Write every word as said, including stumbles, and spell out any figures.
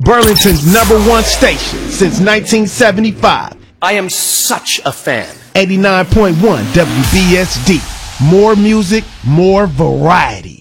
Burlington's number one station since nineteen seventy-five. I am such a fan. eighty-nine point one W B S D. More music, more variety.